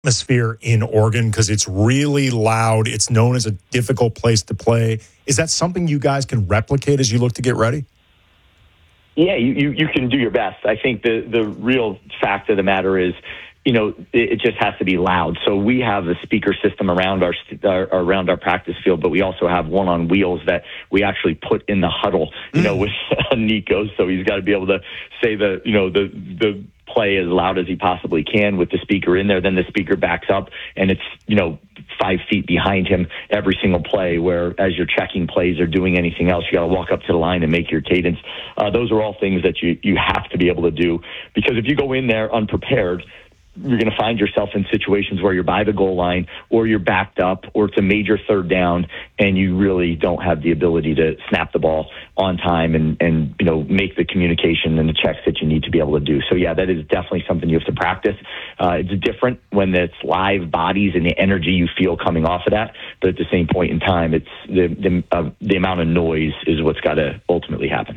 atmosphere in Oregon because it's really loud. It's known as a difficult place to play. Is that something you guys can replicate as you look to get ready? Yeah, you can do your best. I think the real fact of the matter is, it just has to be loud. So we have a speaker system around our practice field, but we also have one on wheels that we actually put in the huddle, with Nico. So he's got to be able to say the play as loud as he possibly can with the speaker in there. Then the speaker backs up and it's, 5 feet behind him every single play, where as you're checking plays or doing anything else, you got to walk up to the line and make your cadence. Those are all things that you have to be able to do, because if you go in there unprepared, you're going to find yourself in situations where you're by the goal line or you're backed up or it's a major third down and you really don't have the ability to snap the ball on time and make the communication and the checks that you need to be able to do. So, yeah, that is definitely something you have to practice. It's different when it's live bodies and the energy you feel coming off of that. But at the same point in time, it's the amount of noise is what's got to ultimately happen.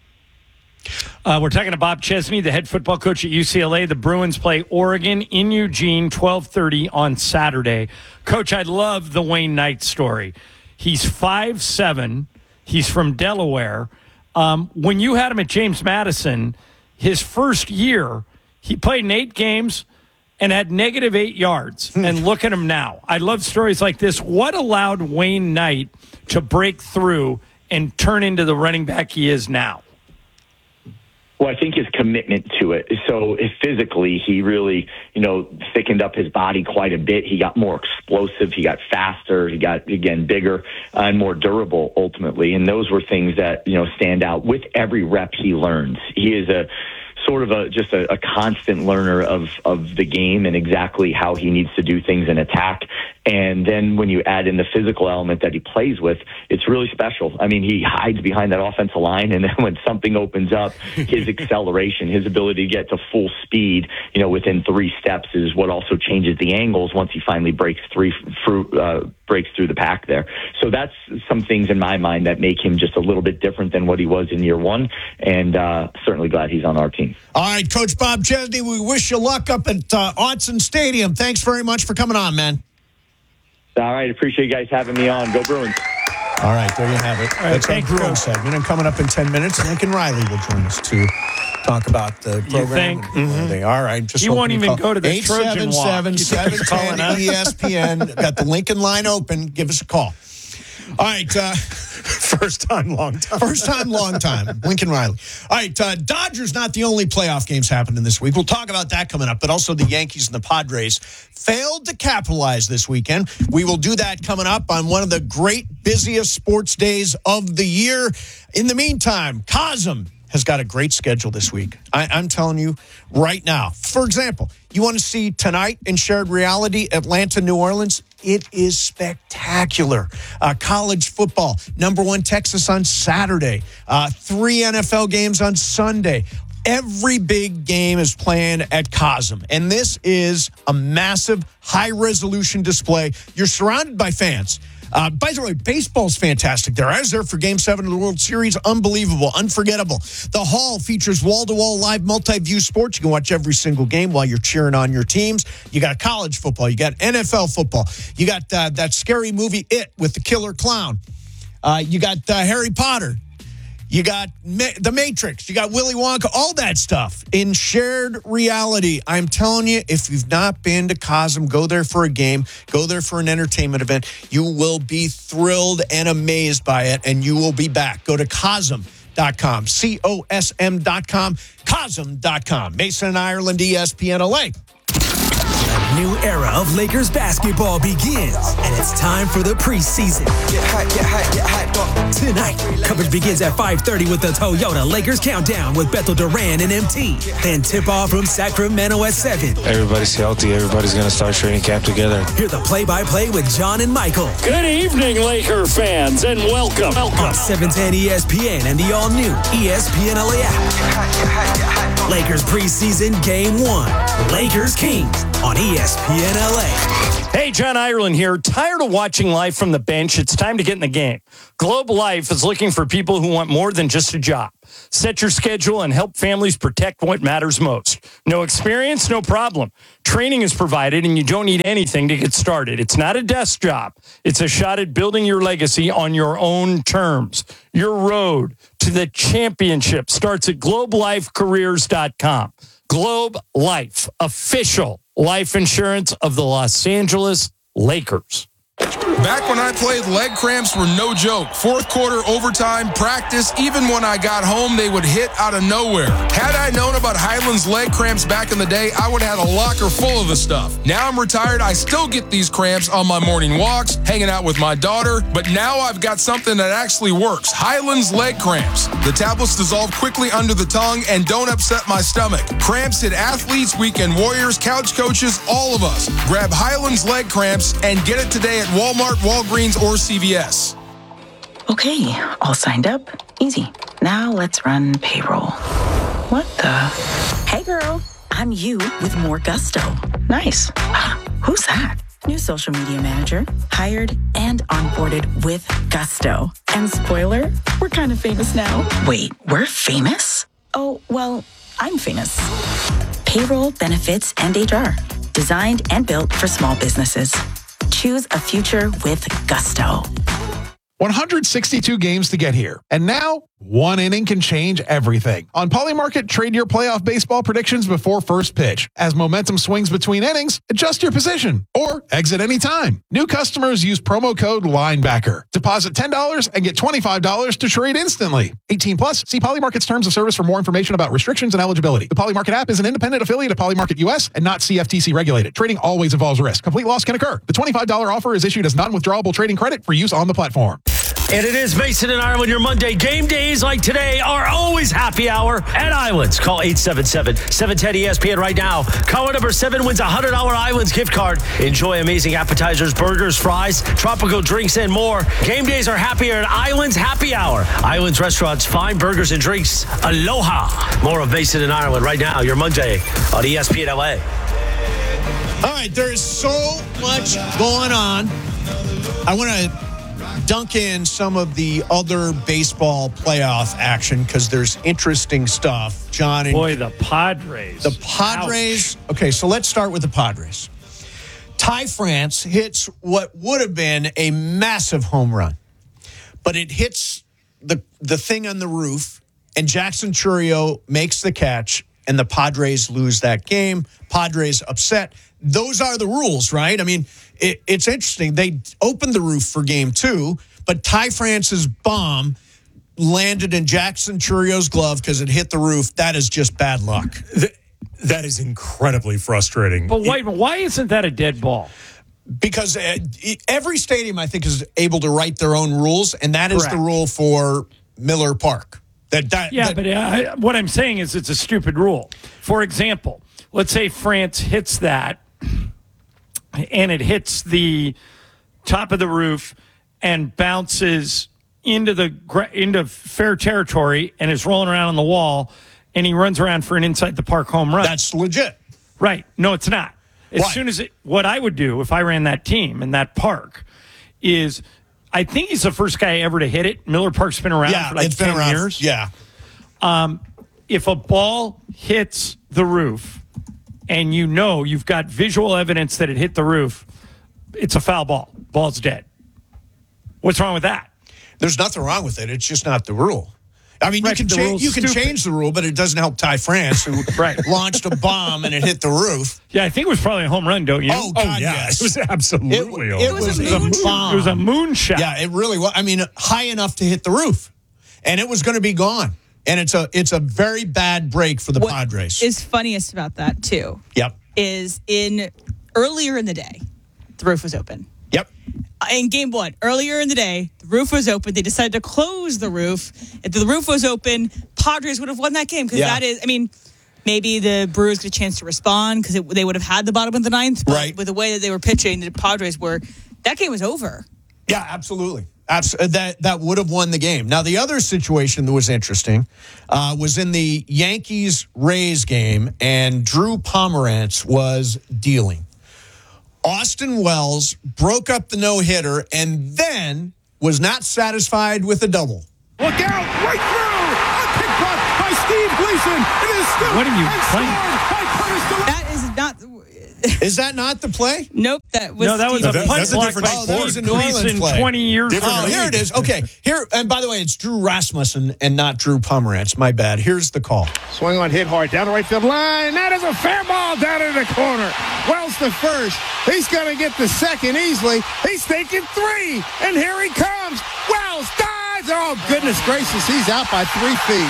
We're talking to Bob Chesney, the head football coach at UCLA. The Bruins play Oregon in Eugene, 12:30 on Saturday. Coach, I love the Wayne Knight story. He's 5'7". He's from Delaware. When you had him at James Madison, his first year, he played in 8 games and had -8 yards. And look at him now. I love stories like this. What allowed Wayne Knight to break through and turn into the running back he is now? Well, I think his commitment to it. So physically, he really, thickened up his body quite a bit. He got more explosive. He got faster. He got, again, bigger and more durable ultimately. And those were things that, stand out. With every rep he learns, he is a constant learner of the game and exactly how he needs to do things in attack. And then when you add in the physical element that he plays with, it's really special. I mean, he hides behind that offensive line, and then when something opens up, his acceleration, his ability to get to full speed, within 3 steps is what also changes the angles once he finally breaks through the pack there. So that's some things in my mind that make him just a little bit different than what he was in year one, and certainly glad he's on our team. All right, Coach Bob Chesney, we wish you luck up at Autzen Stadium. Thanks very much for coming on, man. All right, appreciate you guys having me on. Go Bruins. All right, there you have it. All right, that's our Bruins segment. And coming up in 10 minutes, Lincoln Riley will join us to talk about the program. You think? They are. I just he won't even go to the Trojan Walk. 877-710 ESPN. Got the Lincoln line open. Give us a call. All right. First time, long time. First time, long time. Lincoln Riley. All right. Dodgers not the only playoff games happening this week. We'll talk about that coming up, but also the Yankees and the Padres failed to capitalize this weekend. We will do that coming up on one of the great, busiest sports days of the year. In the meantime, Cosm has got a great schedule this week. I'm telling you right now. For example, you want to see tonight in shared reality, Atlanta, New Orleans? It is spectacular. College football, #1 Texas on Saturday. 3 NFL games on Sunday. Every big game is playing at Cosm. And this is a massive, high-resolution display. You're surrounded by fans. By the way, baseball's fantastic there. I was there for Game 7 of the World Series. Unbelievable, unforgettable. The Hall features wall-to-wall live multi-view sports. You can watch every single game while you're cheering on your teams. You got college football. You got NFL football. You got that scary movie, It, with the killer clown. You got Harry Potter. You got The Matrix. You got Willy Wonka. All that stuff in shared reality. I'm telling you, if you've not been to Cosm, go there for a game. Go there for an entertainment event. You will be thrilled and amazed by it, and you will be back. Go to Cosm.com. COSM.com. Cosm.com. Mason and Ireland, ESPN LA. A new era of Lakers basketball begins, and it's time for the preseason. Get hype, get hype, get hype. Tonight, coverage begins at 5:30 with the Toyota Lakers Countdown with Bethel Duran and MT. Then tip-off from Sacramento at 7. Everybody's healthy. Everybody's going to start training camp together. Hear the play-by-play with John and Michael. Good evening, Laker fans, and welcome. On 710 ESPN and the all-new ESPN LA app. Lakers preseason Game 1. Lakers Kings on ESPN. ESPN LA. Hey, John Ireland here. Tired of watching life from the bench? It's time to get in the game. Globe Life is looking for people who want more than just a job. Set your schedule and help families protect what matters most. No experience? No problem. Training is provided and you don't need anything to get started. It's not a desk job. It's a shot at building your legacy on your own terms. Your road to the championship starts at globelifecareers.com. Globe Life, official life insurance of the Los Angeles Lakers. Back when I played, leg cramps were no joke. Fourth quarter, overtime, practice, even when I got home, they would hit out of nowhere. Had I known about Highland's leg cramps back in the day, I would have had a locker full of the stuff. Now I'm retired, I still get these cramps on my morning walks, hanging out with my daughter, but now I've got something that actually works. Highland's leg cramps. The tablets dissolve quickly under the tongue and don't upset my stomach. Cramps hit athletes, weekend warriors, couch coaches, all of us. Grab Highland's leg cramps and get it today at Walmart, Walgreens, or CVS. Okay, all signed up. Easy. Now let's run payroll. What the? Hey girl, I'm you with more gusto. Nice. Who's that? New social media manager, hired and onboarded with gusto. And spoiler, we're kind of famous now. Wait, we're famous? Oh, well, I'm famous. Payroll, benefits, and HR. Designed and built for small businesses. Choose a future with gusto. 162 games to get here. And now, one inning can change everything. On Polymarket, trade your playoff baseball predictions before first pitch. As momentum swings between innings, adjust your position or exit anytime. New customers use promo code LINEBACKER. Deposit $10 and get $25 to trade instantly. 18 plus. See Polymarket's terms of service for more information about restrictions and eligibility. The Polymarket app is an independent affiliate of Polymarket US and not CFTC regulated. Trading always involves risk. Complete loss can occur. The $25 offer is issued as non-withdrawable trading credit for use on the platform. And it is Mason and Ireland, your Monday. Game days like today are always happy hour at Islands. Call 877-710-ESPN right now. Caller number 7 wins a $100 Islands gift card. Enjoy amazing appetizers, burgers, fries, tropical drinks, and more. Game days are happier at Islands Happy Hour. Islands Restaurants, fine burgers and drinks. Aloha. More of Mason and Ireland right now, your Monday on ESPN LA. All right, there is so much going on. I want to dunk in some of the other baseball playoff action because there's interesting stuff. John. Boy, the Padres. The Padres. Ouch. Okay, so let's start with the Padres. Ty France hits what would have been a massive home run, but it hits the thing on the roof, and Jackson Chourio makes the catch, and the Padres lose that game. Padres upset. Those are the rules, right? I mean, it's interesting. They opened the roof for game 2, but Ty France's bomb landed in Jackson Chourio's glove because it hit the roof. That is just bad luck. That is incredibly frustrating. But why isn't that a dead ball? Because every stadium, I think, is able to write their own rules, and that is the rule for Miller Park. But what I'm saying is it's a stupid rule. For example, let's say France hits that, and it hits the top of the roof and bounces into fair territory and is rolling around on the wall, and he runs around for an inside the park home run. That's legit. Right. No, it's not. Why? Soon as what I would do if I ran that team in that park is, I think he's the first guy ever to hit it. Miller Park's been around for like 10 years. Yeah. If a ball hits the roof and you've got visual evidence that it hit the roof, it's a foul ball. Ball's dead. What's wrong with that? There's nothing wrong with it. It's just not the rule. I mean, right, you can change the rule, but it doesn't help Ty France, who launched a bomb and it hit the roof. Yeah, I think it was probably a home run, don't you? Oh, God, yes. It was absolutely it was a bomb. It was a moonshot. Yeah, it really was. I mean, high enough to hit the roof, and it was going to be gone. And it's a very bad break for the Padres. What is funniest about that, too, is earlier in the day, the roof was open. Yep. In game 1, earlier in the day, the roof was open. They decided to close the roof. If the roof was open, Padres would have won that game. Because that is, I mean, maybe the Brewers get a chance to respond because they would have had the bottom of the 9th. But with the way that they were pitching, the Padres that game was over. Yeah, absolutely. That would have won the game. Now, the other situation that was interesting was in the Yankees-Rays game, and Drew Pomerantz was dealing. Austin Wells broke up the no-hitter and then was not satisfied with a double. Look out, right through! A pick block by Steve Gleason. It is still What are you playing? That is not. Is that not the play? Nope, that was. No, that was Steve. a punt that's a block different by sport. That was a New Orleans Gleason play. 20 years ago. Oh, here it is. Okay, here, and by the way, it's Drew Rasmussen and not Drew Pomerantz. My bad. Here's the call. Swing on, hit hard down the right field line. That is a fair ball down in the corner. Wells to first. He's going to get the second easily. He's thinking 3, and here he comes. Wells dives. Oh, goodness gracious, he's out by 3 feet.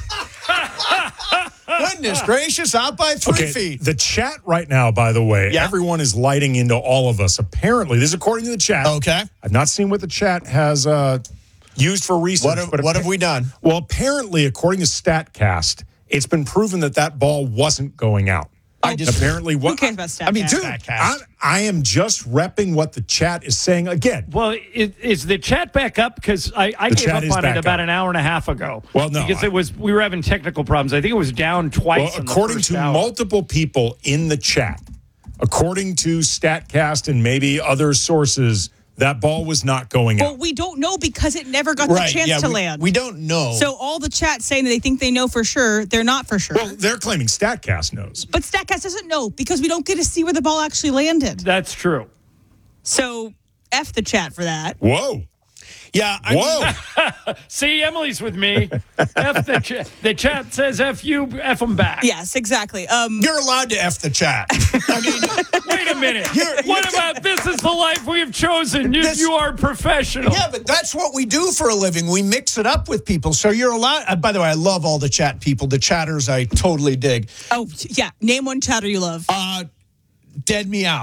Goodness gracious, out by 3 feet. The chat right now, by the way, Yeah. everyone is lighting into all of us. Apparently, this is according to the chat. Okay. I've not seen what the chat has used for research. What have we done? Well, apparently, according to StatCast, it's been proven that ball wasn't going out. Apparently, Who cares about stats? I mean, dude, I am just repping what the chat is saying again. Well, is the chat back up? Because I gave chat up is on back it about up. an hour and a half ago. Well, no, because we were having technical problems. I think it was down twice. Well, in the according first to hour. multiple people in the chat, according to StatCast and maybe other sources, that ball was not going Well, out. we don't know because it never got the chance to land. We don't know. So all the chat saying that they think they know for sure, they're not for sure. Well, they're claiming StatCast knows. But StatCast doesn't know because we don't get to see where the ball actually landed. That's true. So F the chat for that. Whoa. Yeah. See, Emily's with me. F the chat. The chat says F you, F them back. Yes, exactly. You're allowed to F the chat. I mean, wait a minute. What about this is the life we have chosen? You are professional. Yeah, but that's what we do for a living. We mix it up with people. So you're allowed. By the way, I love all the chat people. The chatters I totally dig. Oh, yeah. Name one chatter you love. Dead Meow.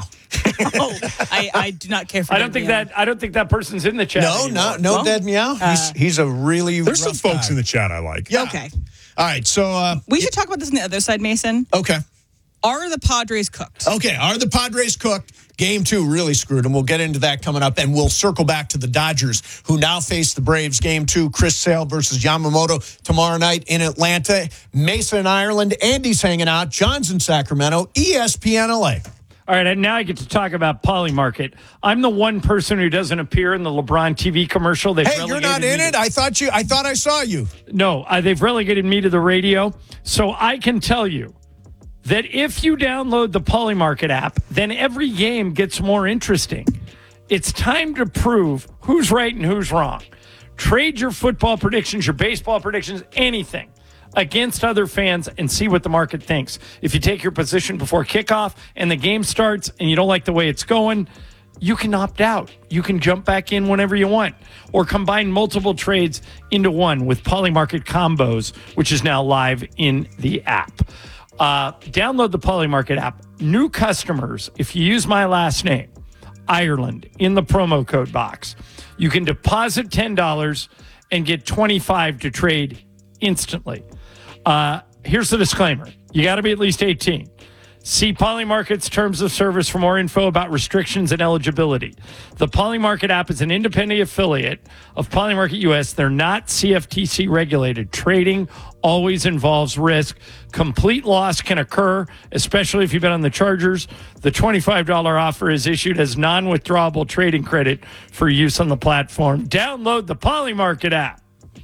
I do not care for I don't think that person's in the chat. No, anymore. no, Dead Meow. He's a really There's some rough folks guy. in the chat I like. Yeah. Okay. All right, so We should talk about this on the other side, Mason. okay. Are the Padres cooked? Okay, are the Padres cooked? Game 2 really screwed them. We'll get into that coming up, and we'll circle back to the Dodgers, who now face the Braves. Game 2, Chris Sale versus Yamamoto tomorrow night in Atlanta. Mesa in Ireland. Andy's hanging out. John's in Sacramento. ESPN LA. All right, and now I get to talk about Polymarket. I'm the one person who doesn't appear in the LeBron TV commercial. They've Hey, you're not in it? I thought I saw you. No, they've relegated me to the radio. So I can tell you that if you download the Polymarket app, then every game gets more interesting. It's time to prove who's right and who's wrong. Trade your football predictions, your baseball predictions, anything against other fans and see what the market thinks. If you take your position before kickoff and the game starts and you don't like the way it's going, you can opt out. You can jump back in whenever you want or combine multiple trades into one with Polymarket Combos, which is now live in the app. Download the Polymarket app. New customers, if you use my last name, Ireland, in the promo code box, you can deposit $10 and get $25 to trade instantly. Here's the disclaimer. You got to be at least 18. See Polymarket's terms of service for more info about restrictions and eligibility. The Polymarket app is an independent affiliate of Polymarket US. They're not CFTC regulated. Trading always involves risk. Complete loss can occur, especially if you've been on the Chargers. The $25 offer is issued as non-withdrawable trading credit for use on the platform. Download the Polymarket app.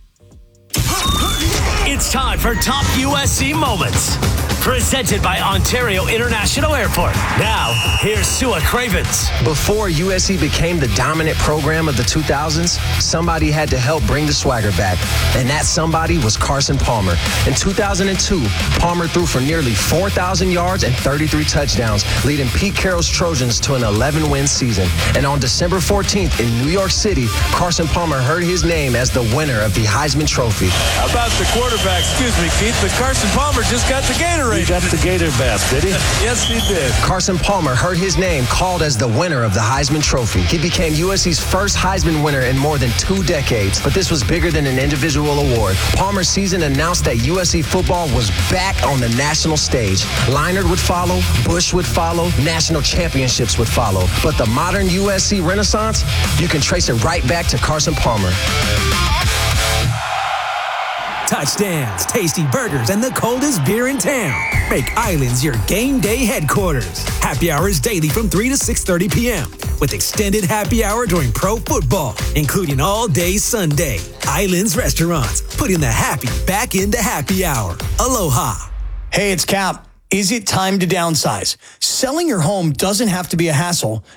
It's time for Top USC Moments. Presented by Ontario International Airport. Now, here's Sua Cravens. Before USC became the dominant program of the 2000s, somebody had to help bring the swagger back. And that somebody was Carson Palmer. In 2002, Palmer threw for nearly 4,000 yards and 33 touchdowns, leading Pete Carroll's Trojans to an 11-win season. And on December 14th in New York City, Carson Palmer heard his name as the winner of the Heisman Trophy. How about the quarterback? Excuse me, Keith, but Carson Palmer just got the Gatorade. He got the Gator bath, did he? Yes, he did. Carson Palmer heard his name called as the winner of the Heisman Trophy. He became USC's first Heisman winner in more than 2 decades, but this was bigger than an individual award. Palmer's season announced that USC football was back on the national stage. Leinart would follow, Bush would follow, national championships would follow. But the modern USC renaissance, you can trace it right back to Carson Palmer. touchdowns, tasty burgers, and the coldest beer in town. Make Islands your game day headquarters. Happy hours daily from 3 to 6:30 p.m. with extended happy hour during pro football, including all day Sunday. Islands Restaurants, putting the happy back into happy hour. Aloha. Hey, it's Cap. Is it time to downsize? Selling your home doesn't have to be a hassle,